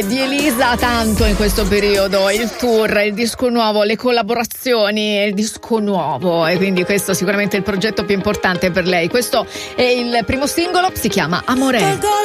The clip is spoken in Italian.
Di Elisa tanto in questo periodo, il tour, il disco nuovo, le collaborazioni, il disco nuovo, e quindi questo sicuramente è il progetto più importante per lei. Questo è il primo singolo, si chiama Amore.